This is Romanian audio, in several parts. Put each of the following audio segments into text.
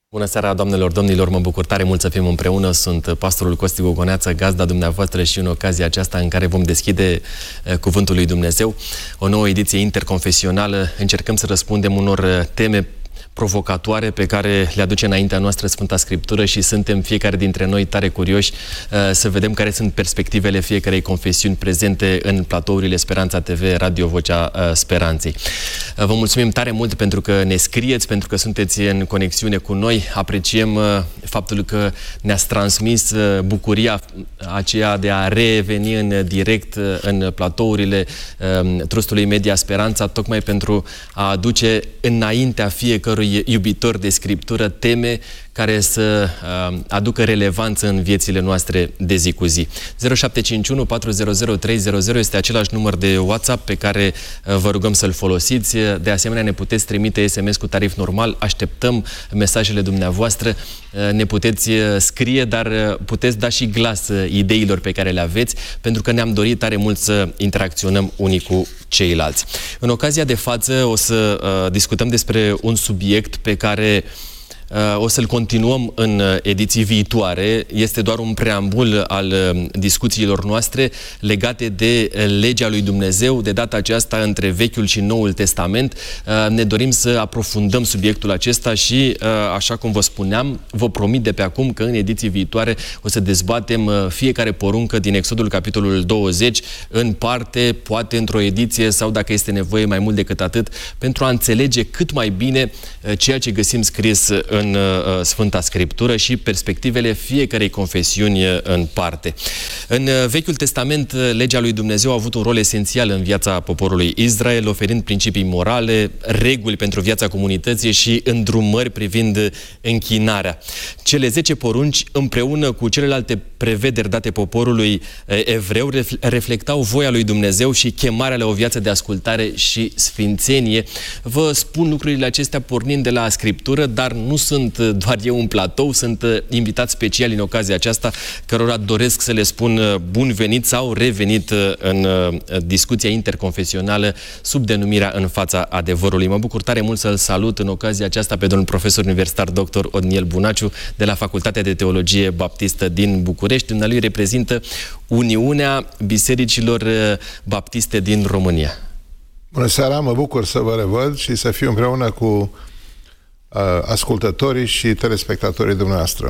Bună seara, doamnelor, domnilor, mă bucur tare mult să fim împreună. Sunt pastorul Costi Gogoneață, gazda dumneavoastră și în ocazia aceasta în care vom deschide Cuvântul lui Dumnezeu, o nouă ediție interconfesională. Încercăm să răspundem unor teme provocatoare pe care le aduce înaintea noastră Sfânta Scriptură și suntem fiecare dintre noi tare curioși să vedem care sunt perspectivele fiecarei confesiuni prezente în platourile Speranța TV, Radio Vocea Speranței. Vă mulțumim tare mult pentru că ne scrieți, pentru că sunteți în conexiune cu noi. Apreciem faptul că ne-ați transmis bucuria aceea de a reveni în direct în platourile Trustului Media Speranța, tocmai pentru a aduce înaintea fiecărui iubitor de Scriptură teme care să aducă relevanță în viețile noastre de zi cu zi. 0751 400 300 este același număr de WhatsApp pe care vă rugăm să-l folosiți. De asemenea, ne puteți trimite SMS cu tarif normal. Așteptăm mesajele dumneavoastră. Ne puteți scrie, dar puteți da și glas ideilor pe care le aveți, pentru că ne-am dorit tare mult să interacționăm unii cu ceilalți. În ocazia de față o să discutăm despre un subiect pe care o să-l continuăm în ediții viitoare. Este doar un preambul al discuțiilor noastre legate de legea lui Dumnezeu, de data aceasta între Vechiul și Noul Testament. Ne dorim să aprofundăm subiectul acesta și, așa cum vă spuneam, vă promit de pe acum că în ediții viitoare o să dezbatem fiecare poruncă din Exodul capitolul 20 în parte, poate într-o ediție sau, dacă este nevoie, mai mult decât atât, pentru a înțelege cât mai bine ceea ce găsim scris în Sfânta Scriptură și perspectivele fiecarei confesiuni în parte. În Vechiul Testament, legea lui Dumnezeu a avut un rol esențial în viața poporului Israel, oferind principii morale, reguli pentru viața comunității și îndrumări privind închinarea. Cele 10 porunci, împreună cu celelalte prevederi date poporului evreu, reflectau voia lui Dumnezeu și chemarea la o viață de ascultare și sfințenie. Vă spun lucrurile acestea pornind de la Scriptură, dar nu sunt doar eu un platou, sunt invitați speciali în ocazia aceasta, cărora doresc să le spun bun venit sau revenit în discuția interconfesională sub denumirea În fața adevărului. Mă bucur tare mult să-l salut în ocazia aceasta pe domnul profesor universitar dr. Odniel Bunaciu de la Facultatea de Teologie Baptistă din București. Dumnealui reprezintă Uniunea Bisericilor Baptiste din România. Bună seara, mă bucur să vă revăd și să fiu împreună cu ascultătorii și telespectatorii dumneavoastră.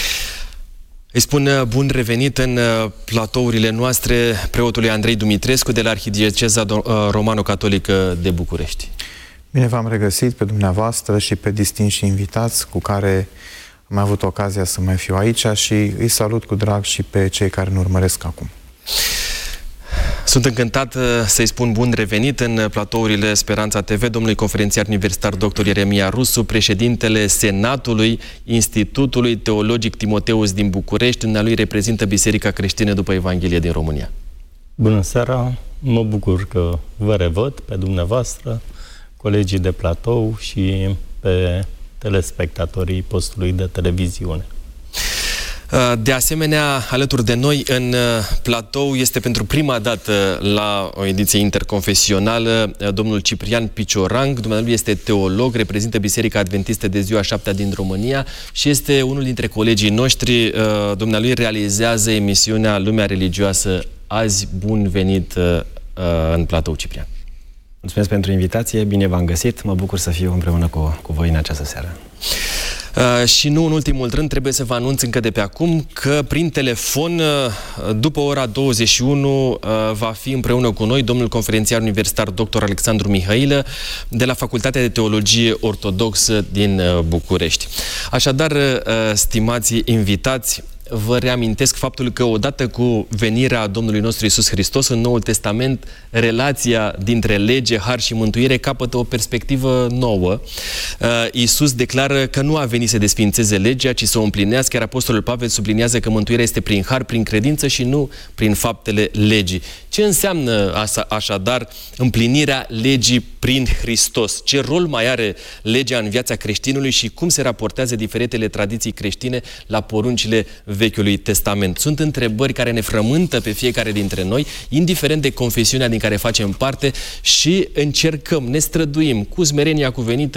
Îi spun bun revenit în platourile noastre preotului Andrei Dumitrescu de la Arhidieceza Romano-Catolică de București. Bine v-am regăsit pe dumneavoastră și pe distinși invitați cu care am avut ocazia să mai fiu aici și îi salut cu drag și pe cei care ne urmăresc acum. Sunt încântat să-i spun bun revenit în platourile Speranța TV domnului conferențiar universitar dr. Ieremia Rusu, președintele Senatului Institutului Teologic Timoteus din București. Dumnealui reprezintă Biserica Creștină după Evanghelie din România. Bună seara! Mă bucur că vă revăd pe dumneavoastră, colegii de platou și pe telespectatorii postului de televiziune. De asemenea, alături de noi în platou este pentru prima dată la o ediție interconfesională domnul Ciprian Piciorang. Dumnealui este teolog, reprezintă Biserica Adventistă de Ziua 7-a din România și este unul dintre colegii noștri. Dumnealui realizează emisiunea Lumea Religioasă azi. Bun venit în platou, Ciprian. Mulțumesc pentru invitație, bine v-am găsit, mă bucur să fiu împreună cu voi în această seară. Și nu în ultimul rând, trebuie să vă anunț încă de pe acum că prin telefon, după ora 21, va fi împreună cu noi domnul conferențiar universitar dr. Alexandru Mihailă de la Facultatea de Teologie Ortodoxă din București. Așadar, stimați invitați, vă reamintesc faptul că odată cu venirea Domnului nostru Iisus Hristos în Noul Testament, relația dintre lege, har și mântuire capătă o perspectivă nouă. Iisus declară că nu a venit să desființeze legea, ci să o împlinească, iar Apostolul Pavel subliniază că mântuirea este prin har, prin credință și nu prin faptele legii. Ce înseamnă așadar împlinirea legii prin Hristos? Ce rol mai are legea în viața creștinului și cum se raportează diferitele tradiții creștine la poruncile Vechiului Testament? Sunt întrebări care ne frământă pe fiecare dintre noi, indiferent de confesiunea din care facem parte, și încercăm, ne străduim cu smerenia cuvenită, prin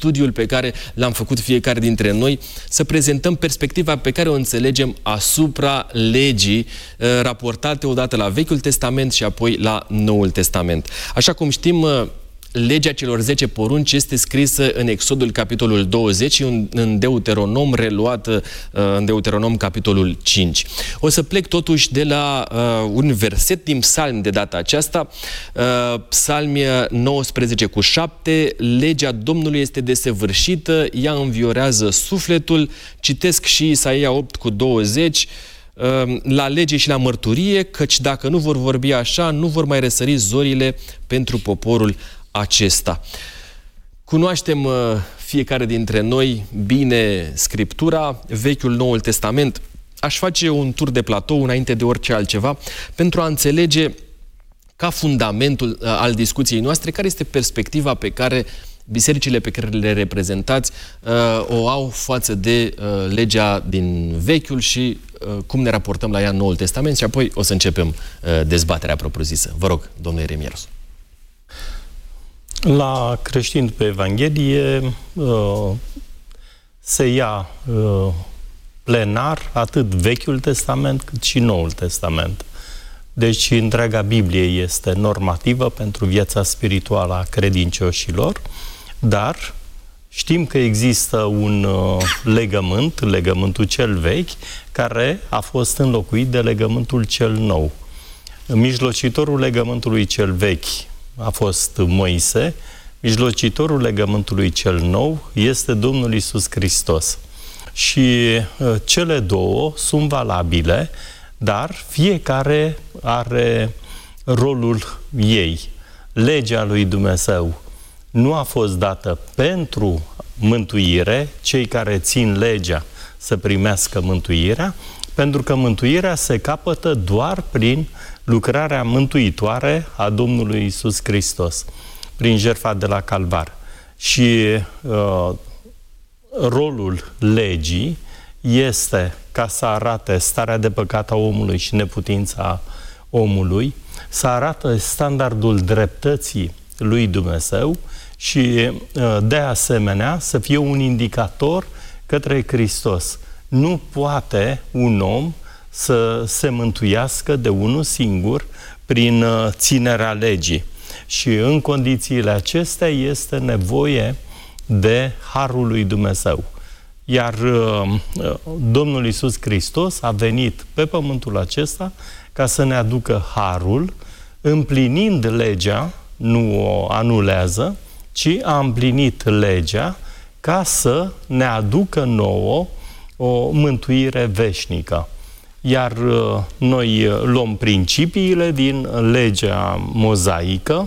studiul pe care l-am făcut fiecare dintre noi, să prezentăm perspectiva pe care o înțelegem asupra legii raportate odată la Vechiul Testament și apoi la Noul Testament. Așa cum știm, legea celor 10 porunci este scrisă în Exodul capitolul 20 și în Deuteronom, reluată în Deuteronom capitolul 5. O să plec totuși de la un verset din Psalm de data aceasta, Psalmi 19:7, legea Domnului este desăvârșită, ea înviorează sufletul. Citesc și Isaia 8:20, la lege și la mărturie, căci dacă nu vor vorbi așa, nu vor mai răsări zorile pentru poporul acesta. Cunoaștem fiecare dintre noi bine Scriptura, Vechiul, Noul Testament. Aș face un tur de platou înainte de orice altceva pentru a înțelege ca fundamentul al discuției noastre care este perspectiva pe care bisericile pe care le reprezentați o au față de legea din Vechiul și cum ne raportăm la ea în Noul Testament și apoi o să începem dezbaterea propriu-zisă. Vă rog, domnule Remieros. La creștini pe Evanghelie se ia plenar atât Vechiul Testament cât și Noul Testament. Deci întreaga Biblie este normativă pentru viața spirituală a credincioșilor, dar știm că există un legământ, legământul cel vechi, care a fost înlocuit de legământul cel nou. Mijlocitorul legământului cel vechi a fost Moise, mijlocitorul legământului cel nou este Domnul Iisus Hristos. Și cele două sunt valabile, dar fiecare are rolul ei. Legea lui Dumnezeu nu a fost dată pentru mântuire, cei care țin legea să primească mântuirea, pentru că mântuirea se capătă doar prin lucrarea mântuitoare a Domnului Iisus Hristos, prin jertfa de la Calvar. Și rolul legii este ca să arate starea de păcat a omului și neputința omului, să arată standardul dreptății lui Dumnezeu și, de asemenea, să fie un indicator către Hristos. Nu poate un om să se mântuiască de unul singur prin ținerea legii. Și în condițiile acestea este nevoie de harul lui Dumnezeu. Iar Domnul Iisus Hristos a venit pe pământul acesta ca să ne aducă harul, împlinind legea, nu o anulează, ci a împlinit legea ca să ne aducă nouă o mântuire veșnică. Iar noi luăm principiile din legea mozaică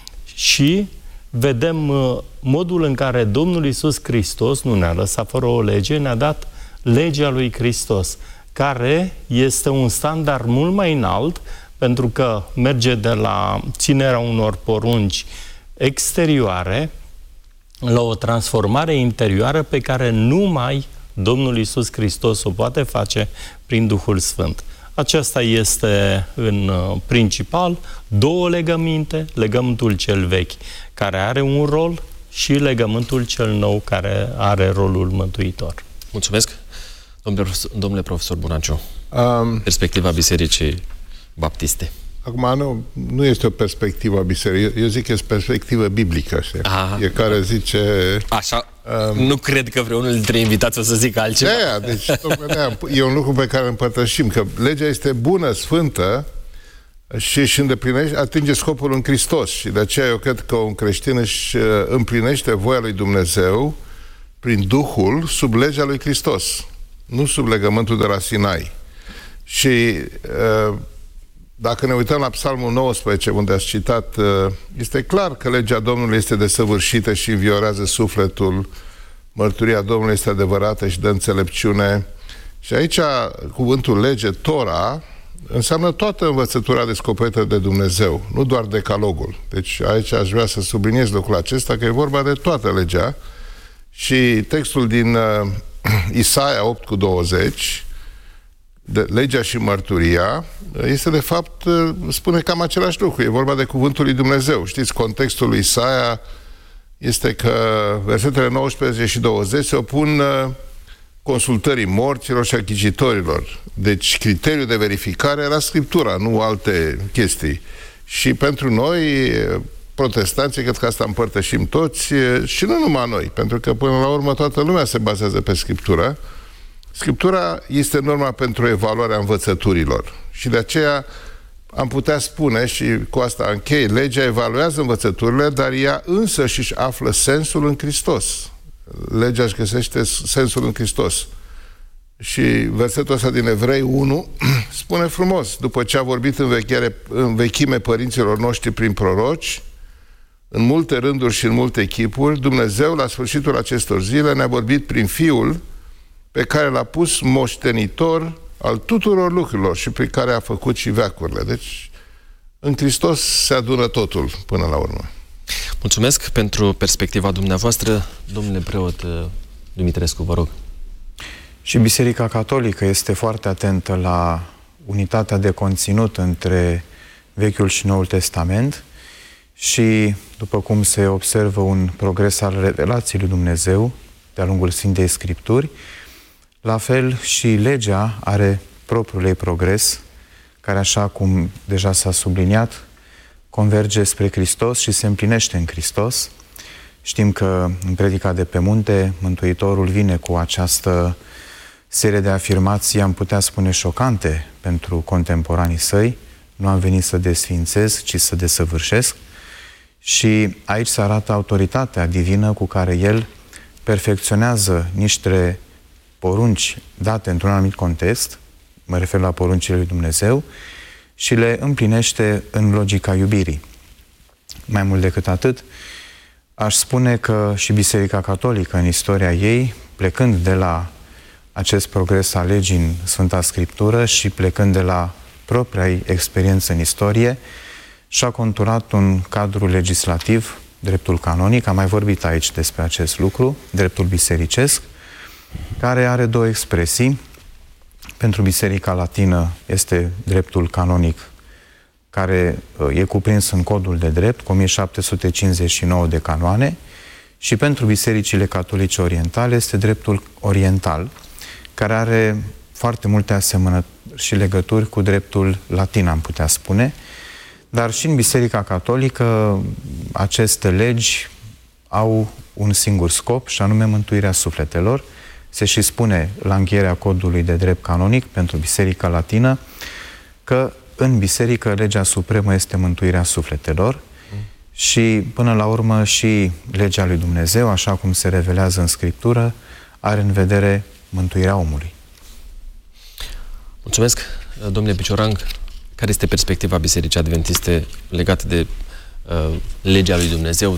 și vedem modul în care Domnul Iisus Hristos nu ne-a lăsat fără o lege, ne-a dat legea lui Hristos, care este un standard mult mai înalt, pentru că merge de la ținerea unor porunci exterioare la o transformare interioară pe care numai Domnul Iisus Hristos o poate face prin Duhul Sfânt. Aceasta este, în principal, două legăminte, legământul cel vechi, care are un rol, și legământul cel nou, care are rolul mântuitor. Mulțumesc. Domnule profesor Bunanciu, perspectiva Bisericii Baptiste. Acum, nu este o perspectivă a bisericii, eu zic că este perspectivă biblică. Fiecare zice... Așa, nu cred că vreunul dintre invitați o să zică altceva. Deci, e un lucru pe care îl împărtășim, că legea este bună, sfântă și își îndeplinește, atinge scopul în Hristos. Și de aceea eu cred că un creștin își împlinește voia lui Dumnezeu prin Duhul sub legea lui Hristos, nu sub legământul de la Sinai. Și... dacă ne uităm la Psalmul 19, unde ați citat, este clar că legea Domnului este desăvârșită și înviorează sufletul. Mărturia Domnului este adevărată și dă înțelepciune. Și aici cuvântul lege, Tora, înseamnă toată învățătura descoperită de Dumnezeu, nu doar decalogul. Deci aici aș vrea să subliniez lucrul acesta, că e vorba de toată legea. Și textul din Isaia 8:20, de legea și mărturia, este de fapt, spune cam același lucru. E vorba de cuvântul lui Dumnezeu. Știți, contextul lui Isaia este că versetele 19 și 20 se opun consultării morților și achicitorilor. Deci criteriul de verificare era Scriptura, nu alte chestii. Și pentru noi, protestanții, cred că asta împărtășim toți, și nu numai noi, pentru că până la urmă toată lumea se bazează pe Scriptura. Scriptura este norma pentru evaluarea învățăturilor. Și de aceea am putea spune, și cu asta închei, legea evaluează învățăturile, dar ea însă și-și află sensul în Hristos. Legea își găsește sensul în Hristos. Și versetul ăsta din Evrei 1 spune frumos: după ce a vorbit în vechime părinților noștri prin proroci, în multe rânduri și în multe chipuri, Dumnezeu, la sfârșitul acestor zile, ne-a vorbit prin Fiul, pe care l-a pus moștenitor al tuturor lucrurilor și prin care a făcut și veacurile. Deci, în Hristos se adună totul până la urmă. Mulțumesc pentru perspectiva dumneavoastră. Domnule preot Dumitrescu, vă rog. Și Biserica Catolică este foarte atentă la unitatea de conținut între Vechiul și Noul Testament și, după cum se observă un progres al revelației lui Dumnezeu de-a lungul Sfintei Scripturi, la fel și legea are propriul ei progres, care, așa cum deja s-a subliniat, converge spre Hristos și se împlinește în Hristos. Știm că în Predica de pe munte, Mântuitorul vine cu această serie de afirmații, am putea spune șocante pentru contemporanii săi: nu am venit să desfințez, ci să desăvârșesc. Și aici se arată autoritatea divină cu care el perfecționează niște porunci date într-un anumit context, mă refer la poruncile lui Dumnezeu, și le împlinește în logica iubirii. Mai mult decât atât, aș spune că și Biserica Catolică, în istoria ei, plecând de la acest progres al legii în Sfânta Scriptură și plecând de la propria ei experiență în istorie, și-a conturat un cadru legislativ, dreptul canonic, am mai vorbit aici despre acest lucru, dreptul bisericesc, care are două expresii. Pentru Biserica Latină este dreptul canonic, care e cuprins în codul de drept, cu 1759 de canoane, și pentru bisericile catolice orientale este dreptul oriental, care are foarte multe asemănări și legături cu dreptul latin, am putea spune, dar și în Biserica Catolică aceste legi au un singur scop, și anume mântuirea sufletelor. Se și spune la încheierea codului de drept canonic pentru Biserica Latină că în biserică legea supremă este mântuirea sufletelor și până la urmă și legea lui Dumnezeu, așa cum se revelează în Scriptură, are în vedere mântuirea omului. Mulțumesc, domnule Picioran. Care este perspectiva Bisericii Adventiste legată de legea lui Dumnezeu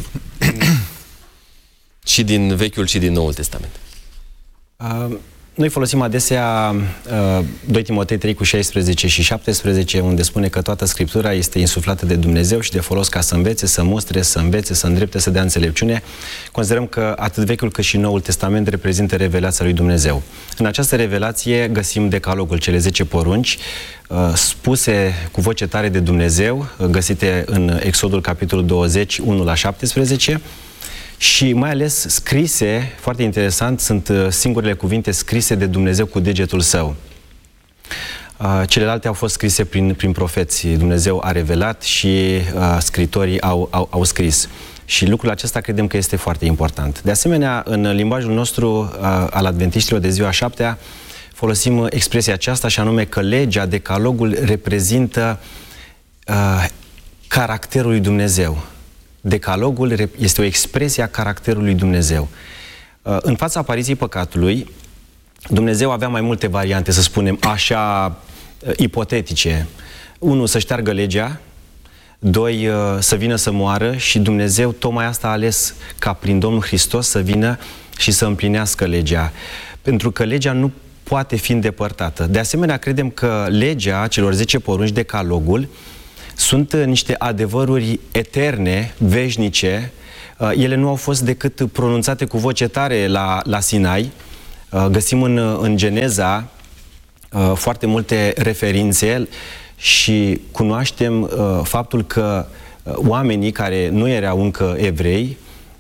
și din Vechiul și din Noul Testament? Noi folosim adesea 2 Timotei 3 cu 16 și 17, unde spune că toată Scriptura este insuflată de Dumnezeu și de folos ca să învețe, să mustre, să învețe, să îndrepte, să dea înțelepciune. Considerăm că atât Vechiul cât și Noul Testament reprezintă revelația lui Dumnezeu. În această revelație găsim decalogul, cele 10 porunci, spuse cu voce tare de Dumnezeu, găsite în Exodul capitolul 20, 1 la 17, și mai ales scrise, foarte interesant, sunt singurele cuvinte scrise de Dumnezeu cu degetul său. Celelalte au fost scrise prin profeți. Dumnezeu a revelat și scritorii au scris. Și lucrul acesta credem că este foarte important. De asemenea, în limbajul nostru al adventiștilor de ziua 7-a folosim expresia aceasta, și anume că legea, decalogul, reprezintă caracterul lui Dumnezeu. Decalogul este o expresie a caracterului Dumnezeu. În fața apariției păcatului, Dumnezeu avea mai multe variante, să spunem, așa, ipotetice. 1, să șteargă legea, 2, să vină să moară, și Dumnezeu tocmai asta a ales, ca prin Domnul Hristos să vină și să împlinească legea. Pentru că legea nu poate fi îndepărtată. De asemenea, credem că legea, celor 10 porunci, decalogul, sunt niște adevăruri eterne, veșnice. Ele nu au fost decât pronunțate cu voce tare la Sinai. Găsim în Geneza foarte multe referințe și cunoaștem faptul că oamenii care nu erau încă evrei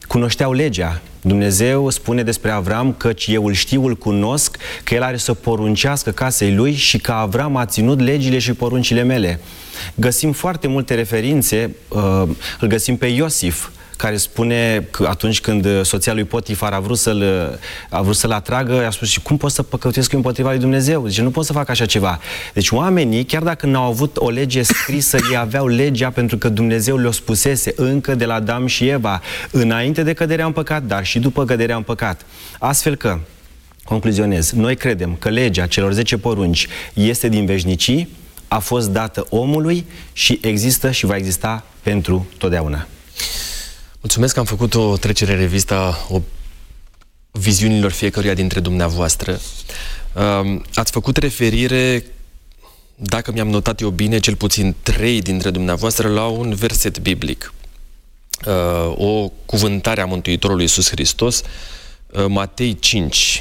cunoșteau legea. Dumnezeu spune despre Avram căci eu îl știu, îl cunosc, că el are să poruncească casei lui și că Avram a ținut legile și poruncile mele. Găsim foarte multe referințe, îl găsim pe Iosif, care spune că atunci când soția lui Potifar a vrut să-l atragă, a spus: și cum pot să păcătuiesc eu împotriva lui Dumnezeu? Deci nu pot să fac așa ceva. Deci oamenii, chiar dacă n-au avut o lege scrisă, ei aveau legea pentru că Dumnezeu le-o spusese încă de la Adam și Eva, înainte de căderea în păcat, dar și după căderea în păcat. Astfel că, concluzionez, noi credem că legea celor 10 porunci este din veșnicii, a fost dată omului și există și va exista pentru totdeauna. Mulțumesc că am făcut o trecere în revista viziunilor fiecăruia dintre dumneavoastră. Ați făcut referire, dacă mi-am notat eu bine, cel puțin 3 dintre dumneavoastră, la un verset biblic. O cuvântare a Mântuitorului Iisus Hristos, Matei 5,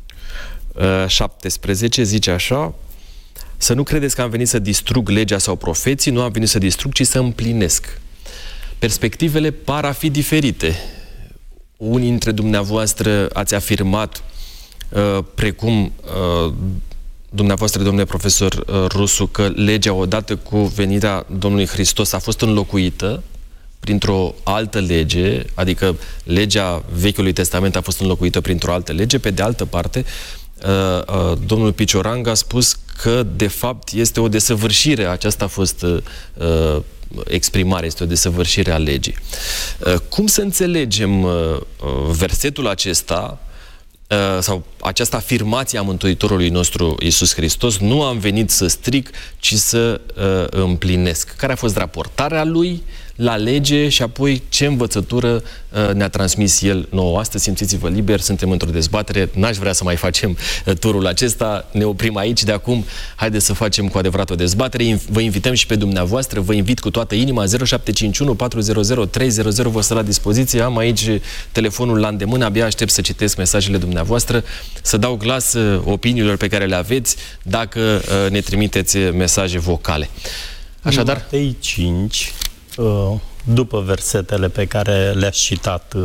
17, zice așa: să nu credeți că am venit să distrug legea sau profeții, nu am venit să distrug, ci să împlinesc. Perspectivele par a fi diferite. Unii dintre dumneavoastră ați afirmat, precum dumneavoastră, domnule profesor Rusu, că legea odată cu venirea Domnului Hristos a fost înlocuită printr-o altă lege, adică legea Vechiului Testament a fost înlocuită printr-o altă lege. Pe de altă parte, domnul Piciorang a spus că de fapt este o desăvârșire, aceasta a fost exprimare, este o desăvârșire a legii. Cum să înțelegem versetul acesta sau această afirmație a Mântuitorului nostru Iisus Hristos: nu am venit să stric, ci să împlinesc? Care a fost raportarea lui la lege și apoi ce învățătură ne-a transmis el nouă astăzi? Simțiți-vă liber, suntem într-o dezbatere, n-aș vrea să mai facem turul acesta, ne oprim aici de acum, haideți să facem cu adevărat o dezbatere. Vă invităm și pe dumneavoastră, vă invit cu toată inima. 0751 400 300 vă stă la dispoziție, am aici telefonul la îndemână, abia aștept să citesc mesajele dumneavoastră, să dau glas opiniilor pe care le aveți, dacă ne trimiteți mesaje vocale. Așadar, Matei 5, după versetele pe care le-ați citat,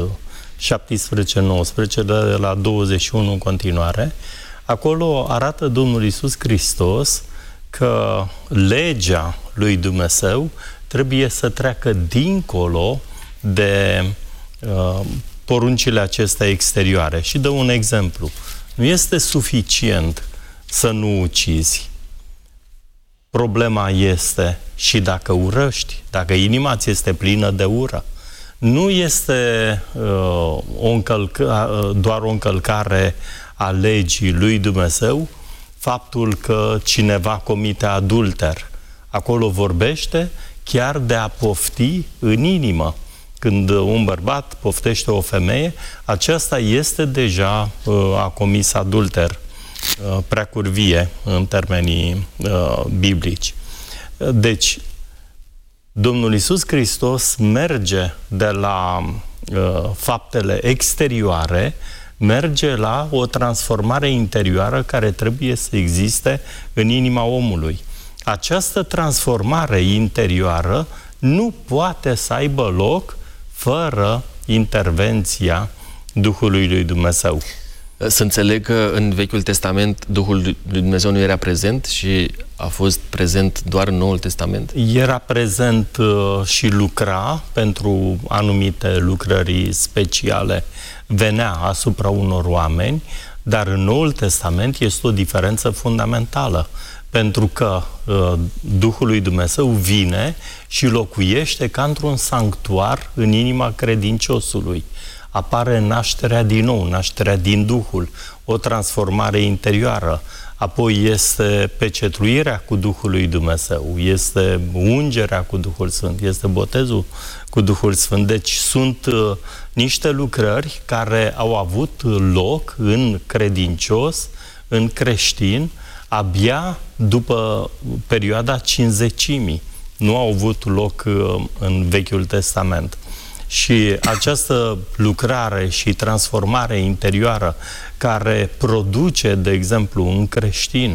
17-19, de la 21 în continuare, acolo arată Domnul Iisus Hristos că legea lui Dumnezeu trebuie să treacă dincolo de poruncile acestea exterioare. Și dă un exemplu. Nu este suficient să nu ucizi. Problema este și dacă urăști, dacă inima ți este plină de ură. Nu este doar o încălcare a legii lui Dumnezeu faptul că cineva comite adulter. Acolo vorbește chiar de a pofti în inimă. Când un bărbat poftește o femeie, aceasta este deja a comis adulter, prea curvie în termenii biblici. Deci, Domnul Iisus Hristos merge de la faptele exterioare, merge la o transformare interioară care trebuie să existe în inima omului. Această transformare interioară nu poate să aibă loc fără intervenția Duhului lui Dumnezeu. Să înțeleg că în Vechiul Testament Duhul lui Dumnezeu nu era prezent și a fost prezent doar în Noul Testament? Era prezent și lucra pentru anumite lucrări speciale, venea asupra unor oameni, dar în Noul Testament este o diferență fundamentală, pentru că Duhul lui Dumnezeu vine și locuiește ca într-un sanctuar în inima credinciosului. Apare nașterea din nou, nașterea din Duhul, o transformare interioară. Apoi este pecetluirea cu Duhul lui Dumnezeu, este ungerea cu Duhul Sfânt, este botezul cu Duhul Sfânt. Deci sunt niște lucrări care au avut loc în credincios, în creștin, abia după perioada cinzecimii. Nu au avut loc în Vechiul Testament. Și această lucrare și transformare interioară care produce, de exemplu, un creștin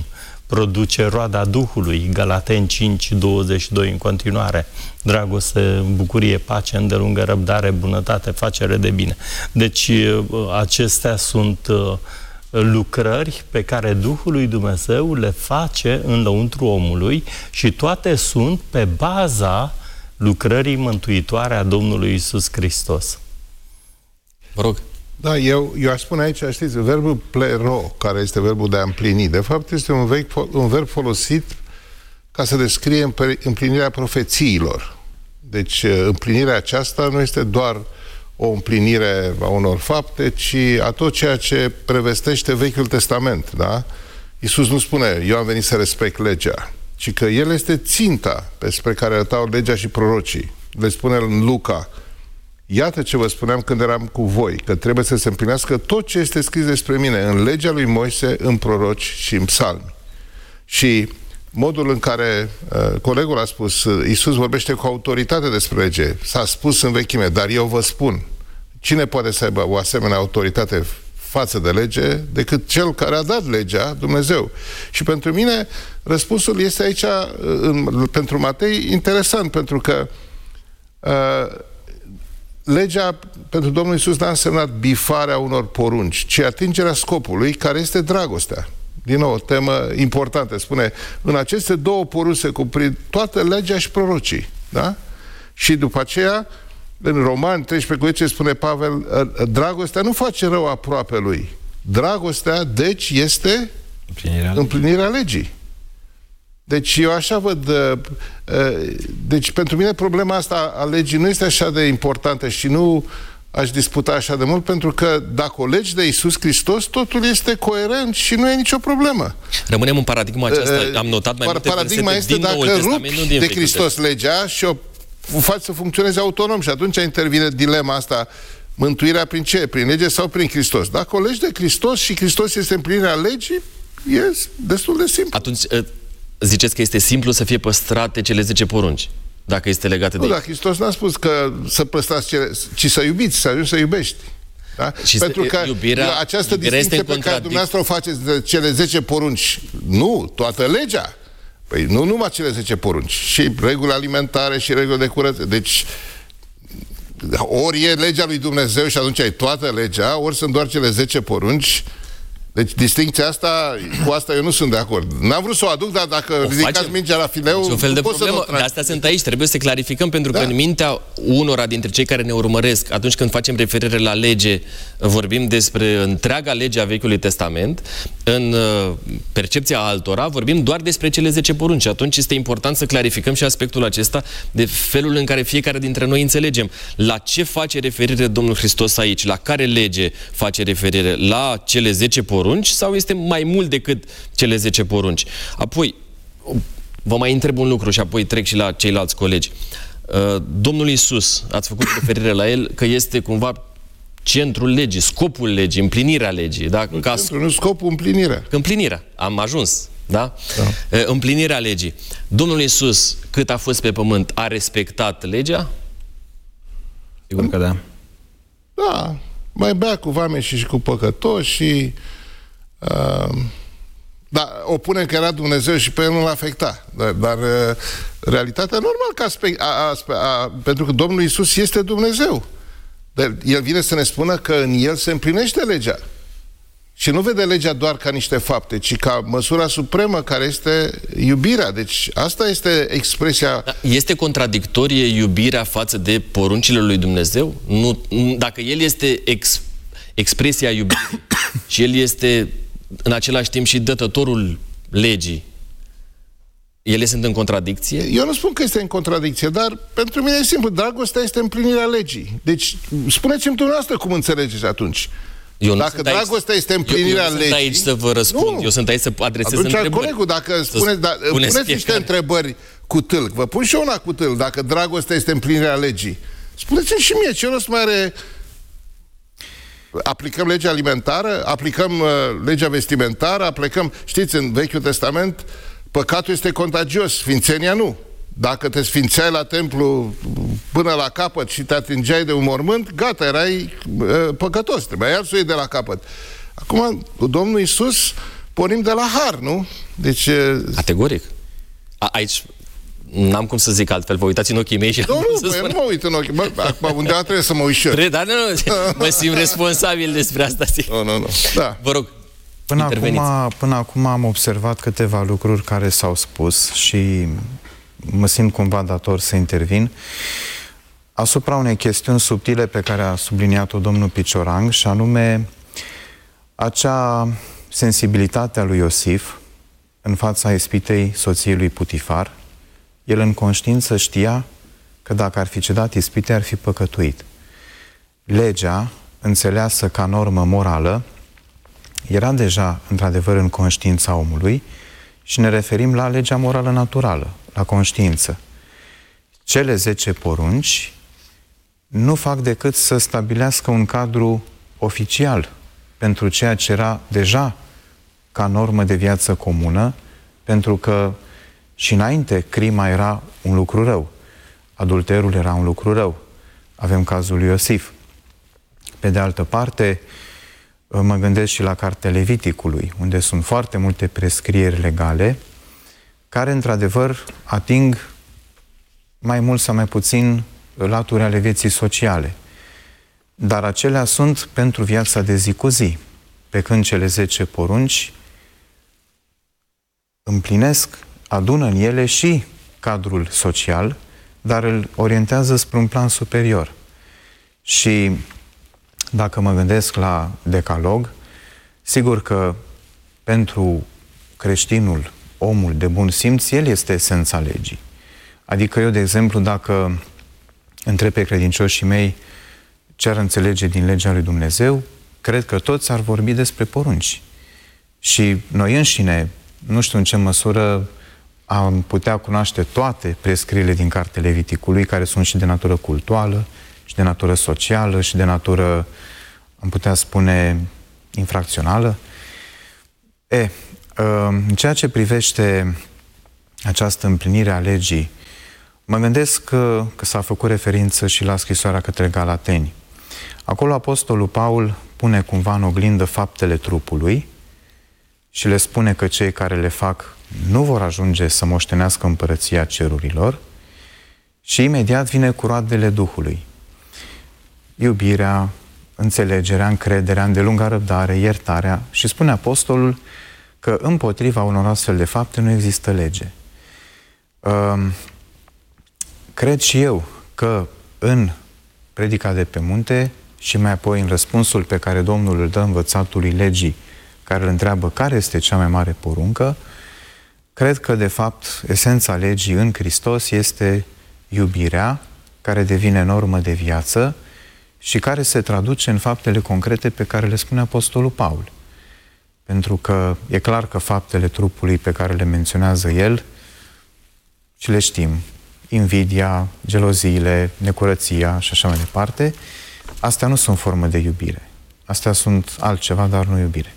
produce roada Duhului, Galateni 5:22 în continuare, dragoste, bucurie, pace, îndelungă răbdare, bunătate, facere de bine. Deci acestea sunt lucrări pe care Duhul lui Dumnezeu le face în lăuntru omului și toate sunt pe baza lucrării mântuitoare a Domnului Iisus Hristos. Vă rog. Da, eu aș spune aici, știți, verbul plero, care este verbul de a împlini, de fapt este un verb folosit ca să descrie împlinirea profețiilor. Deci împlinirea aceasta nu este doar o împlinire a unor fapte, ci a tot ceea ce prevestește Vechiul Testament, da? Iisus nu spune, eu am venit să respect legea, ci că El este ținta despre care arătau legea și prorocii. Le spune în Luca, iată ce vă spuneam când eram cu voi, că trebuie să se împlinească tot ce este scris despre mine în legea lui Moise, în proroci și în psalmi. Și modul în care colegul a spus, Iisus vorbește cu autoritate despre lege, s-a spus în vechime, dar eu vă spun, cine poate să aibă o asemenea autoritate față de lege decât cel care a dat legea, Dumnezeu? Și pentru mine răspunsul este aici, pentru Matei, interesant, pentru că legea pentru Domnul Iisus n-a însemnat bifarea unor porunci, ci atingerea scopului, care este dragostea. Din nou, o temă importantă. Spune, în aceste două porunci se cuprind toată legea și prorocii. Da? Și după aceea, în Romani 13:10 spune Pavel, dragostea nu face rău aproapelui. Dragostea, deci, este împlinirea legii. Deci eu așa văd, deci pentru mine problema asta a legii nu este așa de importantă și nu aș disputa așa de mult, pentru că dacă o legi de Iisus Hristos, totul este coerent și nu e nicio problemă. Rămânem în paradigma aceasta, am notat mai multe paradigma versete din Noul Testament, nu din de Hristos legea și o faci să funcționeze autonom și atunci intervine dilema asta, mântuirea prin ce? Prin lege sau prin Hristos? Dacă o legi de Hristos și Hristos este împlinirea legii, e destul de simplu. Atunci ziceți că este simplu să fie păstrate cele 10 porunci, dacă este legate de... Nu, dar Hristos n-a spus că să păstrați ci să iubiți, să ajungi să iubești. Da? Și pentru că această distinție pe care dumneavoastră o faceți de cele 10 porunci, nu, toată legea. Păi nu numai cele 10 porunci, și reguli alimentare și reguli de curățenie. Deci, ori e legea lui Dumnezeu și atunci ai toată legea, ori sunt doar cele 10 porunci. Deci distincția asta, cu asta eu nu sunt de acord. N-am vrut să o aduc, dar dacă ridicați mingea la fileu, un fel de problemă. De asta sunt aici, trebuie să clarificăm, pentru că în mintea unora dintre cei care ne urmăresc, atunci când facem referire la lege, vorbim despre întreaga lege a Vechiului Testament, în percepția altora vorbim doar despre cele 10 porunci. Atunci este important să clarificăm și aspectul acesta de felul în care fiecare dintre noi înțelegem. La ce face referire Domnul Hristos aici? La care lege face referire? La cele 10 porunci? Sau este mai mult decât cele 10 porunci? Apoi, vă mai întreb un lucru și apoi trec și la ceilalți colegi. Domnul Iisus, ați făcut referire la el, că este cumva centrul legii, scopul legii, împlinirea legii. Da? Nu scopul, împlinirea. Împlinirea. Am ajuns. Da? Da. Împlinirea legii. Domnul Iisus, cât a fost pe pământ, a respectat legea? Sigur că da. Da. Mai bea cu vame și cu păcătoși și... da, opunem că era Dumnezeu și pe el nu l-a afectat. Dar realitatea normal că pentru că Domnul Iisus este Dumnezeu. Dar El vine să ne spună că în El se împlinește legea. Și nu vede legea doar ca niște fapte, ci ca măsura supremă care este iubirea. Deci asta este expresia... Este contradictorie iubirea față de poruncile lui Dumnezeu? Nu, dacă El este expresia iubirii și El este în același timp și dătătorul legii, ele sunt în contradicție? Eu nu spun că este în contradicție, dar pentru mine e simplu. Dragostea este împlinirea legii. Deci, spuneți-mi dumneavoastră cum înțelegeți atunci. Dacă dragostea este împlinirea legii... Eu sunt aici să vă răspund. Eu sunt aici să adresez întrebări. Colegul, dacă puneți niște întrebări cu tâlc, vă pun și eu una cu tâlc. Dacă dragostea este împlinirea legii, spuneți-mi și mie, ce rost mai are... Aplicăm legea alimentară, aplicăm legea vestimentară, aplicăm... Știți, în Vechiul Testament, păcatul este contagios, sfințenia nu. Dacă te sfințeai la templu până la capăt și te atingeai de un mormânt, gata, erai păcătos, trebuia iar să o iei de la capăt. Acum, cu Domnul Iisus, pornim de la har, nu? Deci... Categoric. Aici n-am cum să zic altfel. Vă uitați în ochii mei și... Nu mă uit în ochii. Acum, undeva trebuie să mă uișor. Dar nu, mă simt responsabil despre asta. Nu. Da. Vă rog, Până acum am observat câteva lucruri care s-au spus și mă simt cumva dator să intervin asupra unei chestiuni subtile pe care a subliniat-o domnul Piciorang, și anume acea sensibilitate a lui Iosif în fața ispitei soției lui Putifar. El în conștiință știa că dacă ar fi cedat ispitei, ar fi păcătuit. Legea, înțeleasă ca normă morală, era deja, într-adevăr, în conștiința omului și ne referim la legea morală naturală, la conștiință. Cele 10 porunci nu fac decât să stabilească un cadru oficial pentru ceea ce era deja ca normă de viață comună, pentru că și înainte crima era un lucru rău, adulterul era un lucru rău. Avem cazul lui Iosif. Pe de altă parte, mă gândesc și la cartea Leviticului, unde sunt foarte multe prescrieri legale care, într-adevăr, ating mai mult sau mai puțin laturi ale vieții sociale. Dar acelea sunt pentru viața de zi cu zi, pe când cele 10 porunci împlinesc, adună în ele și cadrul social, dar îl orientează spre un plan superior. Și dacă mă gândesc la decalog, sigur că pentru creștinul, omul de bun simț, el este esența legii. Adică eu, de exemplu, dacă întreb pe credincioșii mei ce ar înțelege din legea lui Dumnezeu, cred că toți ar vorbi despre porunci. Și noi înșine, nu știu în ce măsură am putea cunoaște toate prescrierile din cartea Leviticului, care sunt și de natură cultuală, și de natură socială, și de natură, am putea spune, infracțională. În ceea ce privește această împlinire a legii, mă gândesc că s-a făcut referință și la scrisoarea către Galateni. Acolo apostolul Paul pune cumva în oglindă faptele trupului și le spune că cei care le fac nu vor ajunge să moștenească împărăția cerurilor, și imediat vine cu roadele Duhului. Iubirea, înțelegerea, încrederea, îndelunga răbdare, iertarea, și spune apostolul că împotriva unor astfel de fapte nu există lege. Cred și eu că în predica de pe munte și mai apoi în răspunsul pe care Domnul îl dă învățatului legii, care îl întreabă care este cea mai mare poruncă, cred că, de fapt, esența legii în Hristos este iubirea, care devine normă de viață și care se traduce în faptele concrete pe care le spune apostolul Paul. Pentru că e clar că faptele trupului pe care le menționează el, și le știm, invidia, geloziile, necurăția și așa mai departe, astea nu sunt formă de iubire. Astea sunt altceva, dar nu iubire.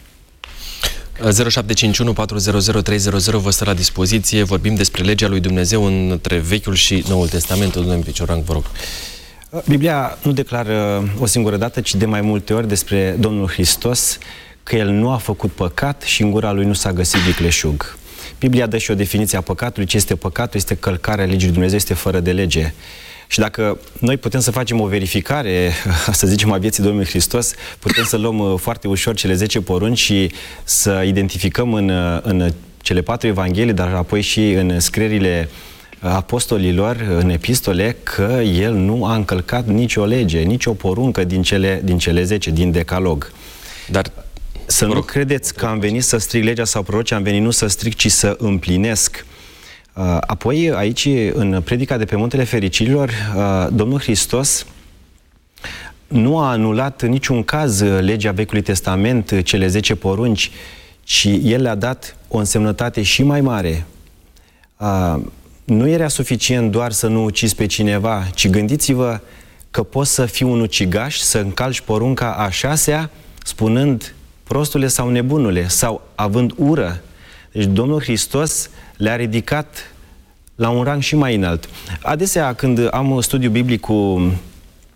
0751 400 300 vă stă la dispoziție. Vorbim despre legea lui Dumnezeu între Vechiul și Noul Testament. Domnul Piciorang, vă rog. Biblia nu declară o singură dată, ci de mai multe ori despre Domnul Hristos că El nu a făcut păcat și în gura Lui nu s-a găsit vicleșug. Biblia dă și o definiție a păcatului. Ce este păcatul? Este călcarea legii lui Dumnezeu, este fără de lege. Și dacă noi putem să facem o verificare, să zicem, a vieții Domnului Hristos, putem să luăm foarte ușor cele 10 porunci și să identificăm în cele 4 evanghelii, dar apoi și în scrierile apostolilor, în epistole, că El nu a încălcat nicio lege, nicio poruncă din cele 10, din decalog. Dar să nu credeți că am venit să stric legea sau prorocii, am venit nu să stric, ci să împlinesc. Apoi, aici, în predica de pe Muntele Fericirilor, Domnul Hristos nu a anulat în niciun caz legea Vechiului Testament, cele 10 porunci, ci El le-a dat o însemnătate și mai mare. Nu era suficient doar să nu ucizi pe cineva, ci gândiți-vă că poți să fii un ucigaș, să încalci porunca a 6-a, spunând prostule sau nebunule, sau având ură. Deci Domnul Hristos le-a ridicat la un rang și mai înalt. Adesea, când am studiu biblic cu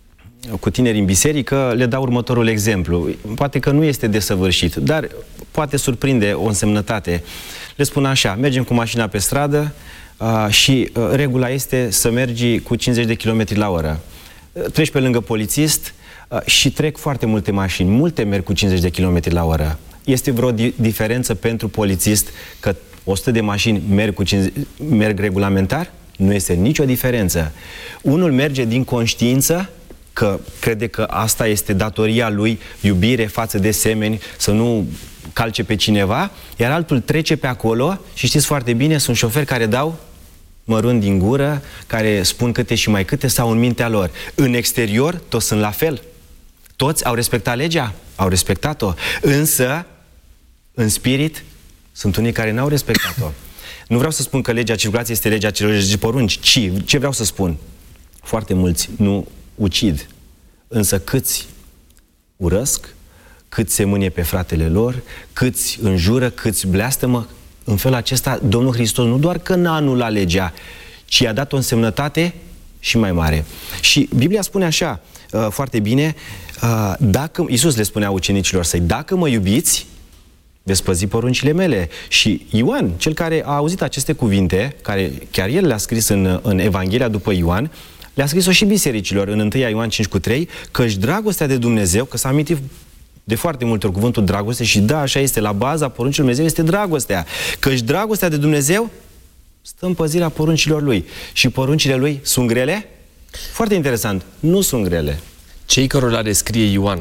cu tineri în biserică, le dau următorul exemplu. Poate că nu este desăvârșit, dar poate surprinde o însemnătate. Le spun așa, mergem cu mașina pe stradă și regula este să mergi cu 50 de km la oră. Treci pe lângă polițist și trec foarte multe mașini. Multe merg cu 50 de km la oră. Este vreo diferență pentru polițist că 100 de mașini merg regulamentar? Nu este nicio diferență. Unul merge din conștiință, că crede că asta este datoria lui, iubire față de semeni, să nu calce pe cineva, iar altul trece pe acolo și știți foarte bine, sunt șoferi care dau mărunt din gură, care spun câte și mai câte sau în mintea lor. În exterior, toți sunt la fel. Toți au respectat legea? Au respectat-o. Însă, în spirit, sunt unii care n-au respectat-o. Nu vreau să spun că legea circulației este legea celor 10 porunci, ci ce vreau să spun? Foarte mulți nu ucid, însă câți urăsc, câți se mânie pe fratele lor, câți înjură, câți bleastămă. În felul acesta, Domnul Hristos nu doar că n-a anulat legea, ci i-a dat o însemnătate și mai mare. Și Biblia spune așa, foarte bine, dacă Iisus le spunea ucenicilor săi, dacă mă iubiți, veți păzi poruncile mele. Și Ioan, cel care a auzit aceste cuvinte, care chiar el le-a scris în Evanghelia după Ioan, le-a scris-o și bisericilor în 1 Ioan 5:3, căci dragostea de Dumnezeu, că s-a amintit de foarte multe ori cuvântul dragoste și da, așa este, la baza poruncilor Dumnezeu este dragostea. Căci dragostea de Dumnezeu stă în păzirea poruncilor Lui. Și poruncile Lui sunt grele? Foarte interesant, nu sunt grele. Cei cărora le scrie Ioan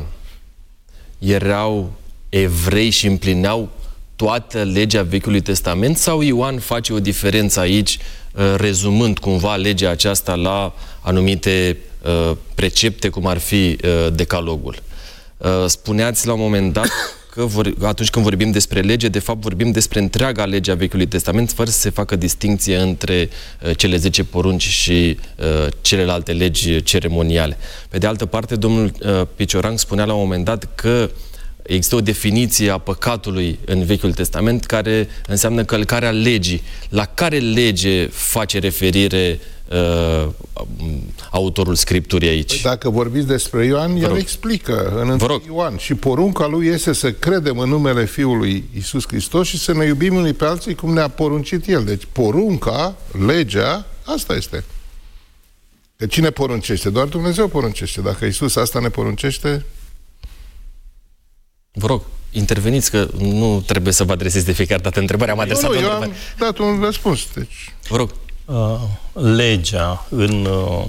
erau evrei și împlineau toată legea Vechiului Testament sau Ioan face o diferență aici, rezumând cumva legea aceasta la anumite precepte, cum ar fi decalogul? Spuneați la un moment dat că atunci când vorbim despre lege, de fapt vorbim despre întreaga lege a Vechiului Testament, fără să se facă distinție între cele 10 porunci și celelalte legi ceremoniale. Pe de altă parte, domnul Picioran spunea la un moment dat că există o definiție a păcatului în Vechiul Testament care înseamnă călcarea legii. La care lege face referire autorul Scripturii aici? Dacă vorbiți despre Ioan, el explică în 1 Ioan. Și porunca lui este să credem în numele Fiului Iisus Hristos și să ne iubim unii pe alții cum ne-a poruncit El. Deci porunca, legea, asta este. Că cine poruncește? Doar Dumnezeu poruncește. Dacă Iisus asta ne poruncește... Vă rog, interveniți, că nu trebuie să vă adresez de fiecare dată întrebarea. Am adresat eu am dat un răspuns. Deci... Vă rog. Legea în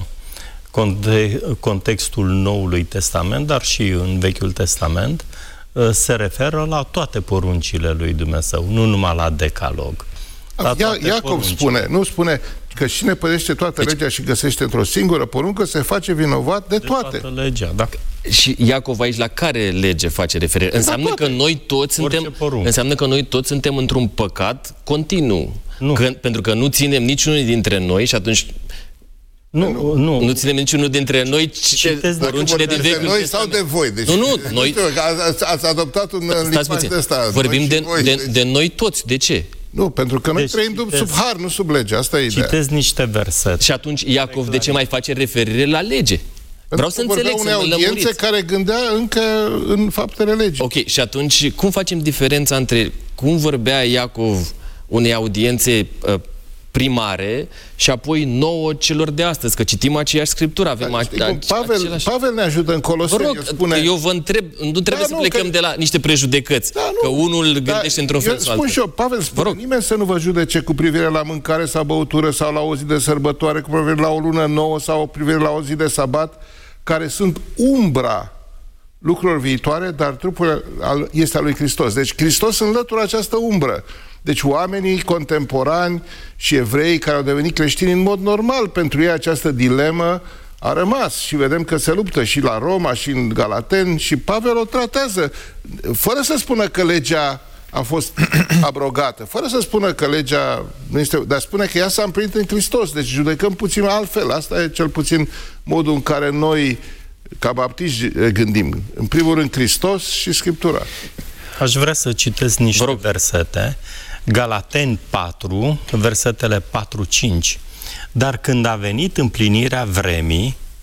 contextul Noului Testament, dar și în Vechiul Testament, se referă la toate poruncile lui Dumnezeu, nu numai la decalog. Iacov spune, nu spune că cine păzește toată legea și găsește într-o singură poruncă, se face vinovat de toate. Toată legea, da. Și Iacov aici la care lege face referire? Înseamnă că noi toți suntem într-un păcat continuu. Pentru că nu ținem niciunul dintre noi și atunci nu ținem niciunul dintre noi poruncile din Vechiul noi sau de voi? Deci, noi ați adoptat un limbaj de ăsta. Vorbim de noi toți. De ce? Nu, pentru că noi trăim sub har, nu sub lege. Asta e ideea. Citez niște versete. Și atunci Iacov de ce mai face referire la lege? Vreau să înțeleg, unei audiențe care gândea încă în faptele legii. Ok, și atunci cum facem diferența între cum vorbea Iacov unei audiențe primare și apoi nouă celor de astăzi, că citim aceeași scriptură, avem Pavel ne ajută în Coloseni. Vă rog, spune... eu vă întreb, nu trebuie să plecăm de la niște prejudecăți, că unul gândește într-un fel sau altul. Spun și eu, Pavel spune, nimeni să nu vă judece cu privire la mâncare sau băutură sau la o zi de sărbătoare, cu privire la o lună nouă sau cu privire la o zi de sabat, care sunt umbra lucrurilor viitoare, dar trupul este al lui Hristos. Deci Hristos înlătură această umbră. Deci oamenii contemporani și evrei care au devenit creștini în mod normal, pentru ei această dilemă a rămas și vedem că se luptă și la Roma și în Galateni și Pavel o tratează, fără să spună că legea a fost abrogată, fără să spună că legea nu este, dar spune că ea s-a împlinit în Hristos, deci judecăm puțin altfel. Asta e cel puțin modul în care noi, ca baptiști, gândim. În primul rând Hristos și Scriptura. Aș vrea să citesc niște versete. Galateni 4, versetele 4-5. Dar când a venit împlinirea vremii,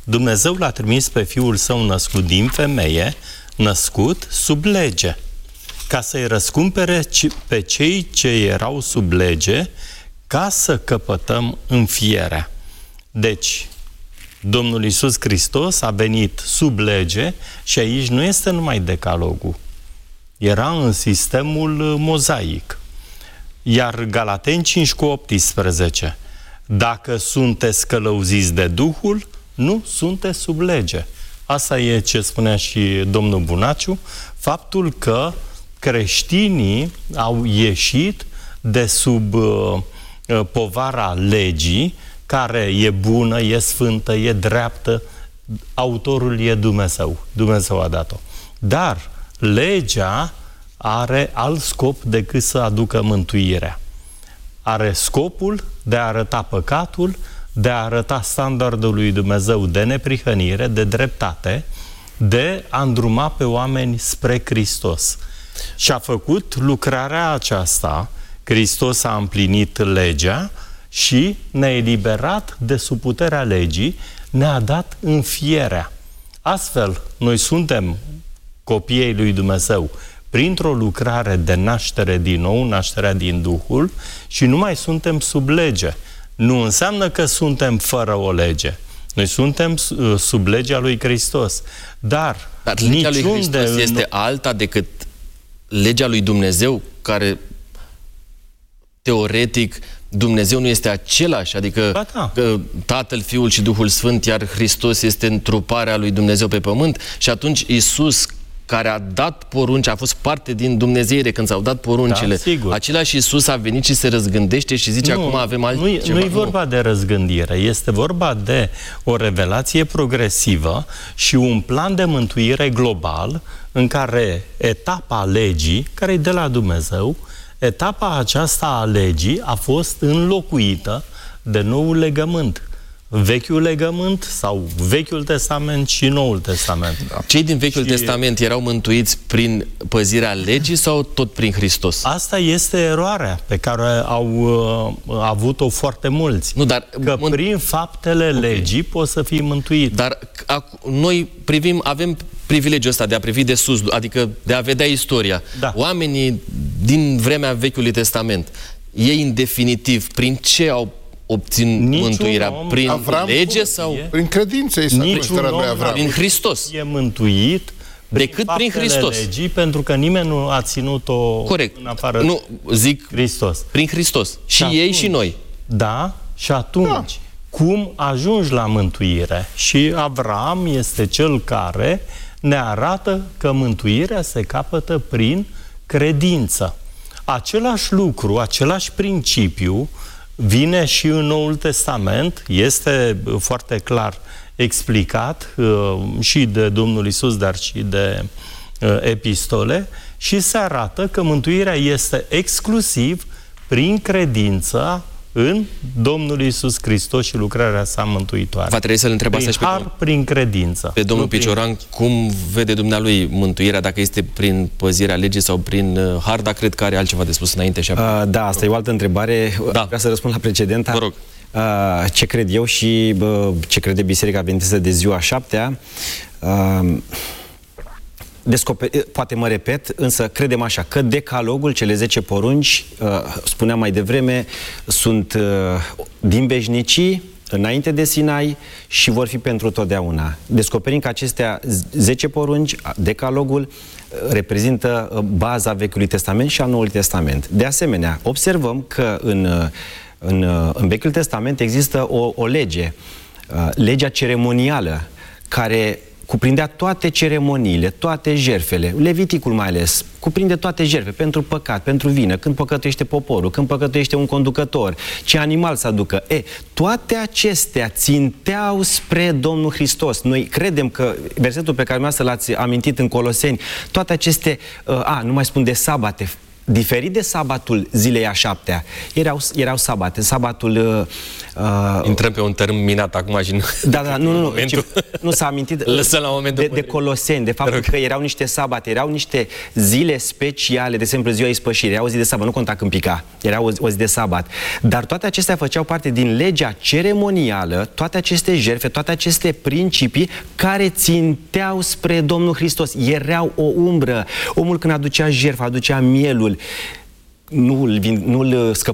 Dumnezeu l-a trimis pe Fiul Său născut din femeie, născut sub lege, ca să-i răscumpere pe cei ce erau sub lege, ca să căpătăm înfierea. Deci, Domnul Iisus Hristos a venit sub lege și aici nu este numai decalogul. Era în sistemul mozaic. Iar Galateni 5:18. Dacă sunteți călăuziți de Duhul, nu sunteți sub lege. Asta e ce spunea și domnul Bunaciu, faptul că creștinii au ieșit de sub povara legii, care e bună, e sfântă, e dreaptă, autorul e Dumnezeu. Dumnezeu a dat-o. Dar legea are alt scop decât să aducă mântuirea. Are scopul de a arăta păcatul, de a arăta standardul lui Dumnezeu de neprihănire, de dreptate, de a îndruma pe oameni spre Hristos. Și a făcut lucrarea aceasta. Hristos a împlinit legea și ne-a eliberat de sub puterea legii, ne-a dat înfierea. Astfel, noi suntem copiii lui Dumnezeu printr-o lucrare de naștere din nou, nașterea din Duhul, și nu mai suntem sub lege. Nu înseamnă că suntem fără o lege. Noi suntem sub legea lui Hristos. Dar legea lui Hristos este alta decât legea lui Dumnezeu, care teoretic Dumnezeu nu este același, adică că Tatăl, Fiul și Duhul Sfânt, iar Hristos este întruparea lui Dumnezeu pe pământ și atunci Iisus, care a dat porunci, a fost parte din Dumnezeire când s-au dat poruncile. Da, același Iisus a venit și se răzgândește și zice, acum avem altceva. Nu e vorba de răzgândire, este vorba de o revelație progresivă și un plan de mântuire global în care etapa legii, care e de la Dumnezeu, etapa aceasta a legii a fost înlocuită de noul legământ. Vechiul legământ sau Vechiul Testament și Noul Testament. Cei din Vechiul Testament erau mântuiți prin păzirea legii sau tot prin Hristos? Asta este eroarea pe care au avut-o foarte mulți. Nu, dar prin faptele legii poți să fii mântuit. Dar noi avem privilegiul ăsta de a privi de sus, adică de a vedea istoria. Da. Oamenii din vremea Vechiului Testament, ei în definitiv, prin ce au obțin mântuirea? Prin lege sau? Prin credință. Prin Hristos. E mântuit decât prin Hristos. Legii, pentru că nimeni nu a ținut-o în afară. Nu, zic Hristos. Prin Hristos. Și atunci, ei și noi. Da, și atunci, cum ajungi la mântuire? Și Avram este cel care ne arată că mântuirea se capătă prin credință. Același lucru, același principiu vine și în Noul Testament, este foarte clar explicat și de Domnul Iisus, dar și de epistole, și se arată că mântuirea este exclusiv prin credința în Domnul Iisus Hristos și lucrarea sa mântuitoare. Va trebui să-l întreb asta și pe prin credință. Pe domnul Picioran, cum vede dumnealui mântuirea, dacă este prin păzirea legii sau prin har, dar cred că are altceva de spus înainte. Și da, asta e o altă întrebare. Vreau să răspund la precedenta. Vă rog. Ce cred eu și ce crede Biserica Adventistă de ziua 7-a, poate mă repet, însă credem așa, că decalogul, cele 10 porunci, spuneam mai devreme, sunt din veșnicii, înainte de Sinai și vor fi pentru totdeauna. Descoperim că acestea 10 porunci, decalogul, reprezintă baza Vechiului Testament și a Noului Testament. De asemenea, observăm că în Vechiul Testament există o lege, legea ceremonială, care cuprindea toate ceremoniile, toate jertfele, Leviticul mai ales, cuprinde toate jertfe, pentru păcat, pentru vină, când păcătuiește poporul, când păcătuiește un conducător, ce animal să aducă. Toate acestea ținteau spre Domnul Hristos. Noi credem că versetul pe care l-ați amintit în Coloseni, toate aceste, nu mai spun de sabate, diferit de sabatul zilei a 7-a, erau sabate. Sabatul... Intrăm pe un termen minat acum și nu... Da, nu. Nu s-a amintit Lăsăm la momentul de Coloseni, de faptul că erau niște sabate, erau niște zile speciale, de exemplu ziua ispășirii, era o zi de sabat, nu conta când pica, era o zi de sabat. Dar toate acestea făceau parte din legea ceremonială, toate aceste jertfe, toate aceste principii care ținteau spre Domnul Hristos. Erau o umbră. Omul când aducea jertfa, aducea mielul, nu-l scăpa